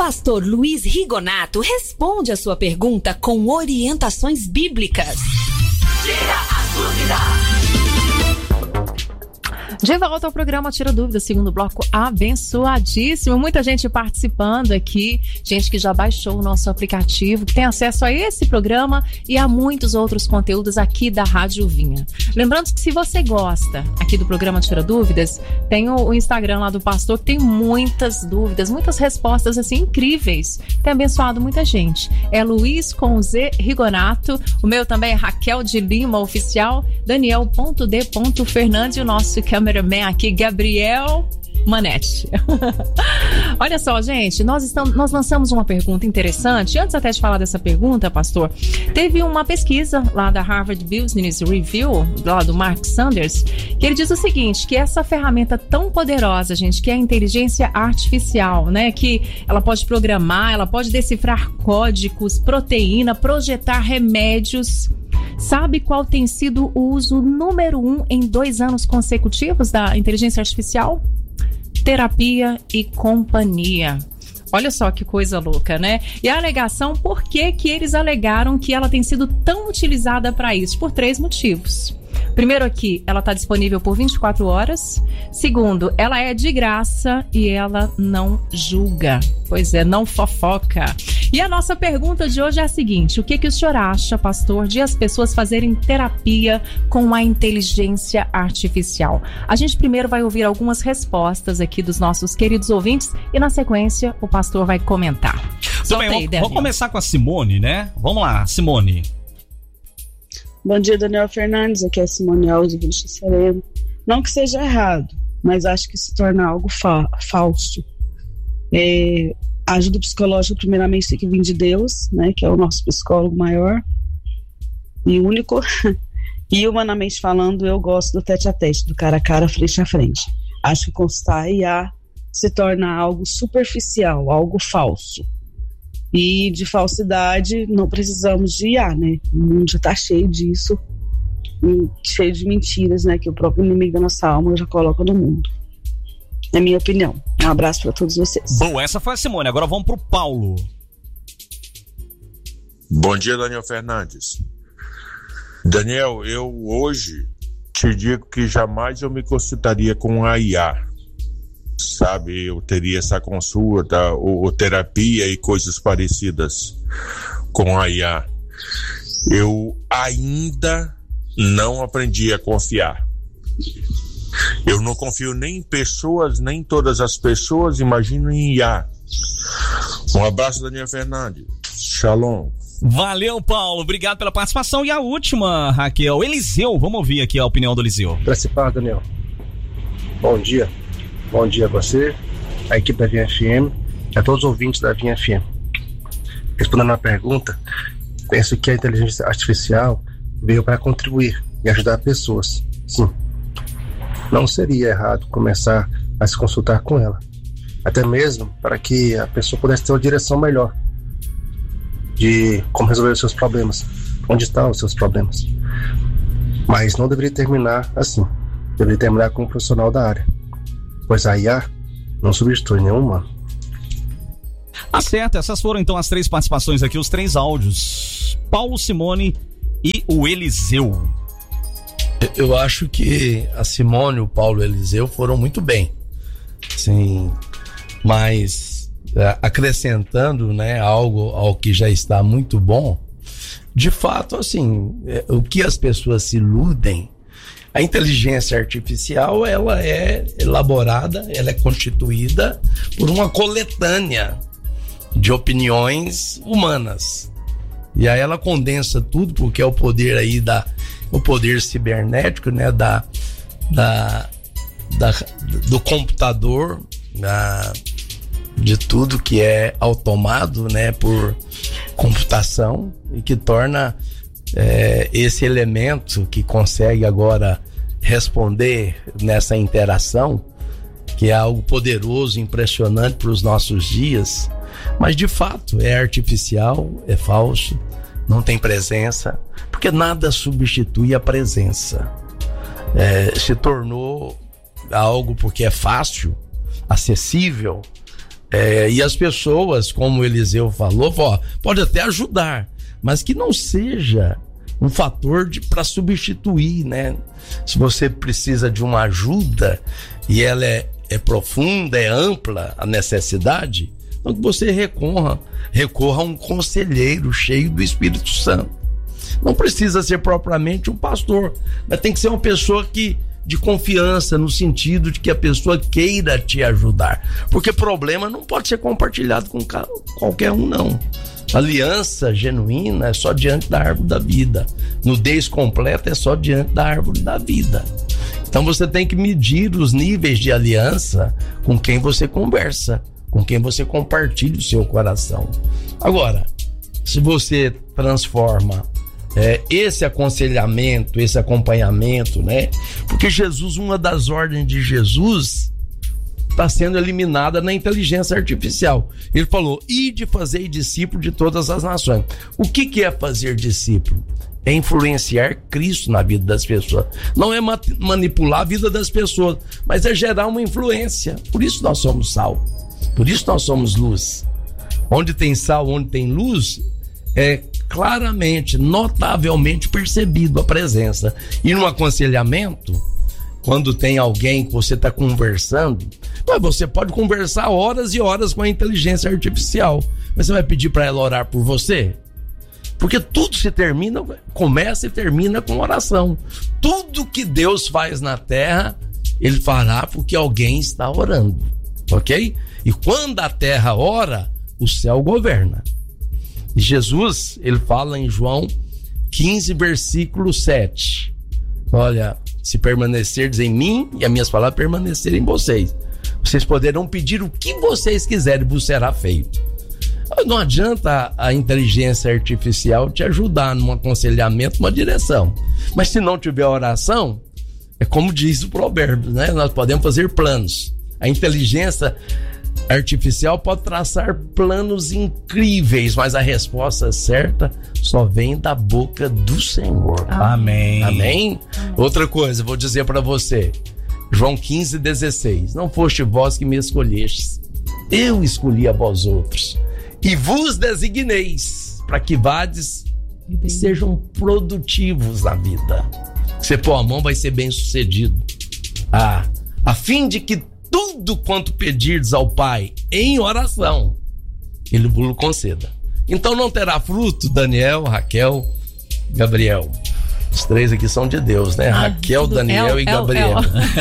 Pastor Luiz Rigonato responde a sua pergunta com orientações bíblicas. Tira a dúvida. De volta ao programa Tira Dúvida, segundo bloco abençoadíssimo. Muita gente participando aqui, gente que já baixou o nosso aplicativo, que tem acesso a esse programa e a muitos outros conteúdos aqui da Rádio Vinha. Lembrando que se você gosta aqui do programa Tira Dúvidas, tem o Instagram lá do pastor, que tem muitas dúvidas, muitas respostas assim incríveis. Tem abençoado muita gente. É Luiz com Z Rigonato, o meu também é Raquel de Lima Oficial, Daniel.d. Fernandes e o nosso cameraman aqui, Gabriel Manetti. Olha só, gente, nós lançamos uma pergunta interessante. Antes até de falar dessa pergunta, pastor, teve uma pesquisa lá da Harvard Business Review, lá do Mark Sanders, que ele diz o seguinte, que essa ferramenta tão poderosa, gente, que é a inteligência artificial, né, que ela pode programar, ela pode decifrar códigos, proteína, projetar remédios. Sabe qual tem sido o uso número 1 em 2 anos consecutivos da inteligência artificial? Terapia e companhia. Olha só que coisa louca, né? E a alegação, por que eles alegaram que ela tem sido tão utilizada para isso? Por 3 motivos. Primeiro aqui, ela está disponível por 24 horas. Segundo, ela é de graça e ela não julga. Pois é, não fofoca. E a nossa pergunta de hoje é a seguinte: o que o senhor acha, pastor, de as pessoas fazerem terapia com a inteligência artificial? A gente primeiro vai ouvir algumas respostas aqui dos nossos queridos ouvintes e na sequência o pastor vai comentar. Bem, vamos começar com a Simone, né? Vamos lá, Simone. Bom dia, Daniel Fernandes, aqui é a Simone Alves do Sereno. Não que seja errado, mas acho que se torna algo falso. A ajuda psicológica, primeiramente, tem que vir de Deus, né, que é o nosso psicólogo maior e único. E humanamente falando, eu gosto do tete-a-tete, do cara a cara, frente a frente. Acho que consultar IA se torna algo superficial, algo falso. E de falsidade não precisamos de IA, né? O mundo já está cheio disso, cheio de mentiras, né? Que o próprio inimigo da nossa alma já coloca no mundo. É a minha opinião. Um abraço para todos vocês. Bom, essa foi a Simone. Agora vamos para o Paulo. Bom dia, Daniel Fernandes. Daniel, eu hoje te digo que jamais eu me consultaria com a IA. Sabe, eu teria essa consulta ou terapia e coisas parecidas com a IA. Eu ainda não aprendi a confiar. Eu não confio nem em pessoas, nem em todas as pessoas, imagino em IA. Um abraço, Daniel Fernandes. Shalom. Valeu, Paulo. Obrigado pela participação. E a última, Raquel, Eliseu. Vamos ouvir aqui a opinião do Eliseu. Participar, Daniel. Bom dia. Bom dia a você, a equipe da Vinha FM, a todos os ouvintes da Vinha FM. Respondendo à pergunta, penso que a inteligência artificial veio para contribuir e ajudar pessoas. Sim, não seria errado começar a se consultar com ela, até mesmo para que a pessoa pudesse ter uma direção melhor de como resolver os seus problemas, onde estão os seus problemas. Mas não deveria terminar assim, deveria terminar com um profissional da área, pois a IA não substitui nenhum humano. Tá certo, essas foram então as 3 participações aqui, os 3 áudios. Paulo, Simone e o Eliseu. Eu acho que a Simone, o Paulo e o Eliseu foram muito bem. Sim, mas acrescentando, né, algo ao que já está muito bom, de fato, assim, o que as pessoas se iludem, a inteligência artificial, ela é elaborada, ela é constituída por uma coletânea de opiniões humanas. E aí ela condensa tudo, porque é o poder aí o poder cibernético, né, do computador, de tudo que é automado, né, por computação, e que torna esse elemento que consegue agora responder nessa interação, que é algo poderoso, impressionante para os nossos dias, mas de fato é artificial, é falso, não tem presença, porque nada substitui a presença. Se tornou algo porque é fácil, acessível, E as pessoas, como o Eliseu falou, pode até ajudar, mas que não seja um fator para substituir, né? Se você precisa de uma ajuda e ela é profunda, é ampla a necessidade, então que você recorra a um conselheiro cheio do Espírito Santo. Não precisa ser propriamente um pastor, mas tem que ser uma pessoa de confiança, no sentido de que a pessoa queira te ajudar, porque problema não pode ser compartilhado com qualquer um, não. Aliança genuína é só diante da árvore da vida, nudez completa é só diante da árvore da vida. Então você tem que medir os níveis de aliança com quem você conversa, com quem você compartilha o seu coração. Agora, se você transforma esse aconselhamento, esse acompanhamento, né? Porque Jesus, uma das ordens de Jesus está sendo eliminada na inteligência artificial. Ele falou: ide fazer discípulo de todas as nações. O que é fazer discípulo? É influenciar Cristo na vida das pessoas. Não é manipular a vida das pessoas, mas é gerar uma influência. Por isso nós somos sal. Por isso nós somos luz. Onde tem sal, onde tem luz, é claramente, notavelmente percebido a presença. E no aconselhamento, quando tem alguém que você está conversando, você pode conversar horas e horas com a inteligência artificial, mas você vai pedir para ela orar por você? Porque tudo começa e termina com oração. Tudo que Deus faz na terra, Ele fará porque alguém está orando, ok? E quando a terra ora, o céu governa. E Jesus, ele fala em João 15, versículo 7. Olha, se permanecerdes em mim e as minhas palavras permanecerem em vocês, vocês poderão pedir o que vocês quiserem, vos será feito. Não adianta a inteligência artificial te ajudar num aconselhamento, numa direção. Mas se não tiver oração, é como diz o provérbio, né? Nós podemos fazer planos. A inteligência artificial pode traçar planos incríveis, mas a resposta certa só vem da boca do Senhor. Amém. Amém? Outra coisa, vou dizer para você, João 15, 16. Não foste vós que me escolhestes, eu escolhi a vós outros e vos designeis para que vades e sejam produtivos na vida. Você pôr a mão, vai ser bem sucedido. A fim de que tudo quanto pedirdes ao Pai em oração, Ele vos conceda. Então não terá fruto, Daniel, Raquel, Gabriel. Os três aqui são de Deus, né? Raquel, Daniel e Gabriel.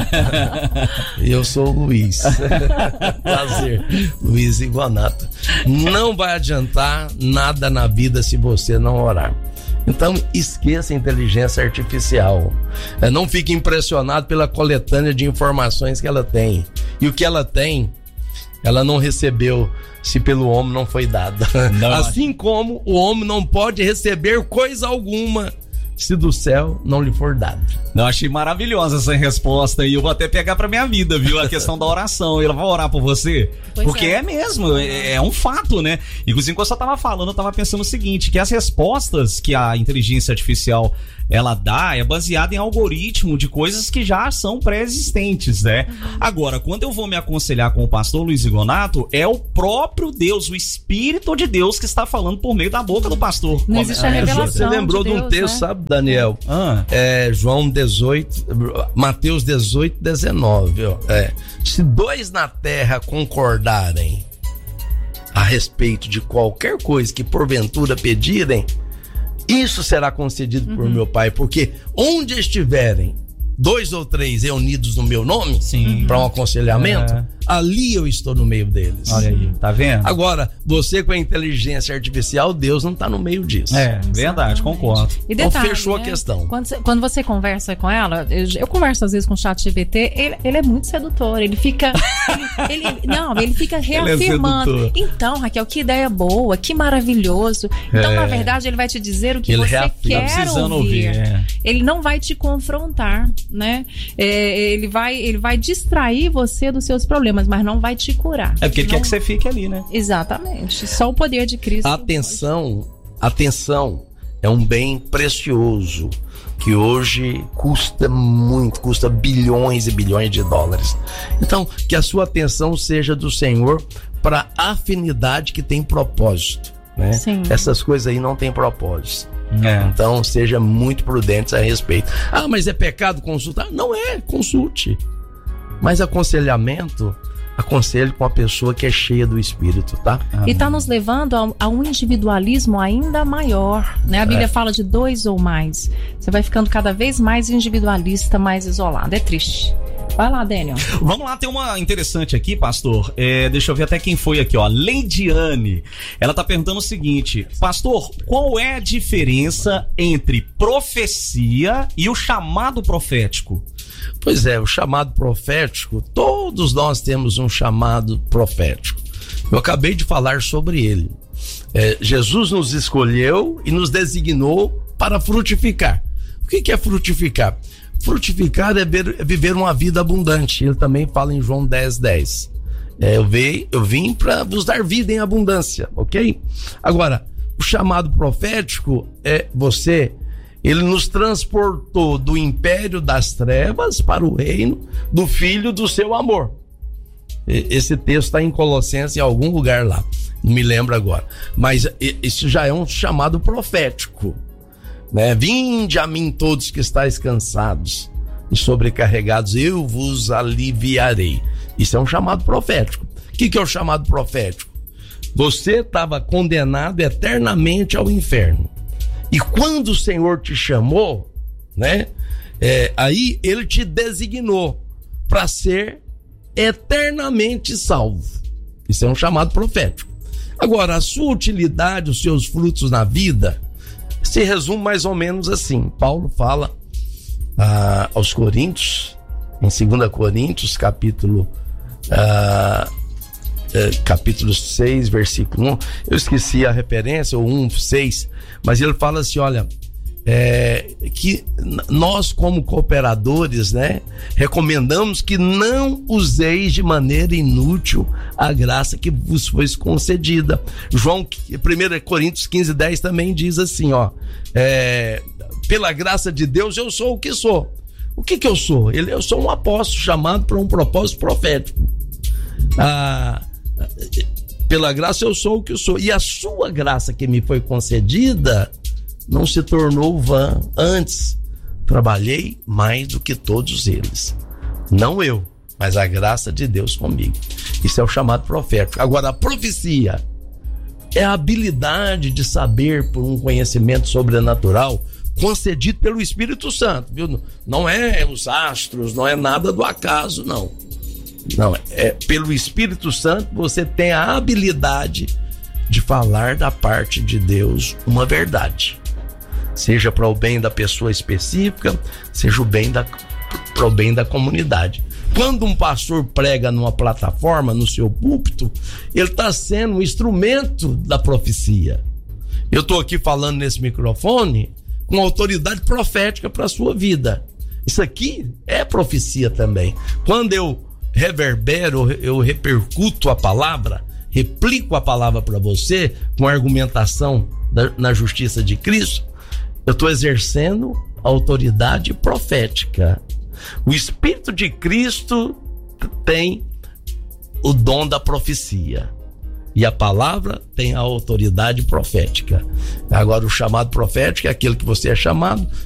E eu sou o Luiz. Prazer. Luiz Iguanato. Não vai adiantar nada na vida se você não orar. Então esqueça a inteligência artificial. Não fique impressionado pela coletânea de informações que ela tem. E o que ela tem, ela não recebeu se pelo homem não foi dada. Não, assim como o homem não pode receber coisa alguma se do céu não lhe for dado. Não, achei maravilhosa essa resposta e eu vou até pegar pra minha vida, viu? A questão da oração. Ela vai orar por você? Pois porque é mesmo, é um fato, né? Inclusive, quando eu tava falando, eu tava pensando o seguinte, que as respostas que a inteligência artificial ela dá é baseada em algoritmo de coisas que já são pré-existentes, né? Agora, quando eu vou me aconselhar com o pastor Luiz Iguanato, é o próprio Deus, o Espírito de Deus que está falando por meio da boca do pastor. Não existe a revelação. Você lembrou de um texto, né? Sabe, Daniel? João 18, Mateus 18, 19. Se dois na terra concordarem a respeito de qualquer coisa que porventura pedirem, isso será concedido por meu Pai, porque onde estiverem 2 ou 3 reunidos no meu nome, para um aconselhamento, ali eu estou no meio deles. Olha aí, tá vendo? Agora, você com a inteligência artificial, Deus não tá no meio disso. Verdade, concordo. E detalhe, então fechou a questão. Quando você conversa com ela, eu converso às vezes com o ChatGPT, ele é muito sedutor, ele fica ele fica reafirmando. Então, Raquel, que ideia boa, que maravilhoso. Então, na verdade, ele vai te dizer o que ele você quer ouvir. Ele não vai te confrontar, né? Ele vai distrair você dos seus problemas, mas não vai te curar. Porque ele quer que você fique ali, né? Exatamente. Só o poder de Cristo. Atenção é um bem precioso que hoje custa muito, custa bilhões e bilhões de dólares. Então, que a sua atenção seja do Senhor para afinidade que tem propósito, né? Sim. Essas coisas aí não tem propósito. É. Então, seja muito prudente a respeito. Ah, mas é pecado consultar? Não é, consulte. Mas aconselhamento, aconselhe com a pessoa que é cheia do Espírito, tá? E está nos levando a um individualismo ainda maior, né? A Bíblia fala de 2 ou mais. Você vai ficando cada vez mais individualista, mais isolado. É triste. Vai lá, Daniel. Vamos lá, tem uma interessante aqui, pastor. Deixa eu ver até quem foi aqui, ó. Leidiane. Ela tá perguntando o seguinte: pastor, qual é a diferença entre profecia e o chamado profético? Pois é, o chamado profético, todos nós temos um chamado profético. Eu acabei de falar sobre ele. Jesus nos escolheu e nos designou para frutificar. O que é frutificar? Frutificar é viver uma vida abundante. Ele também fala em João 10:10. Eu vim para vos dar vida em abundância, ok? Agora, o chamado profético ele nos transportou do império das trevas para o reino do Filho do seu amor. Esse texto está em Colossenses, em algum lugar lá, não me lembro agora. Mas isso já é um chamado profético, né? Vinde a mim todos que estáis cansados e sobrecarregados, eu vos aliviarei. Isso é um chamado profético. O que é o chamado profético? Você estava condenado eternamente ao inferno. E quando o Senhor te chamou, né? Aí ele te designou para ser eternamente salvo. Isso é um chamado profético. Agora, a sua utilidade, os seus frutos na vida, se resume mais ou menos assim. Paulo fala aos Coríntios, em 2 Coríntios, capítulo 6, versículo 1. Eu esqueci a referência, o 1:6, mas ele fala assim, olha, que nós como cooperadores, né, recomendamos que não useis de maneira inútil a graça que vos foi concedida. 1 Coríntios 15:10 também diz assim, ó, pela graça de Deus eu sou o que sou. O que eu sou? Eu sou um apóstolo chamado para um propósito profético. Pela graça eu sou o que eu sou. E a sua graça que me foi concedida não se tornou vã. Antes, trabalhei mais do que todos eles. Não eu, mas a graça de Deus comigo. Isso é o chamado profético. Agora, a profecia é a habilidade de saber por um conhecimento sobrenatural concedido pelo Espírito Santo, viu? Não é os astros, não é nada do acaso, não. Não, pelo Espírito Santo você tem a habilidade de falar da parte de Deus uma verdade. Seja para o bem da pessoa específica, seja para o bem da comunidade. Quando um pastor prega numa plataforma, no seu púlpito, ele está sendo um instrumento da profecia. Eu estou aqui falando nesse microfone com autoridade profética para a sua vida. Isso aqui é profecia também. Quando eu reverbero, eu repercuto a palavra, replico a palavra para você com a argumentação na justiça de Cristo, eu estou exercendo a autoridade profética. O Espírito de Cristo tem o dom da profecia e a palavra tem a autoridade profética. Agora, o chamado profético é aquele que você é chamado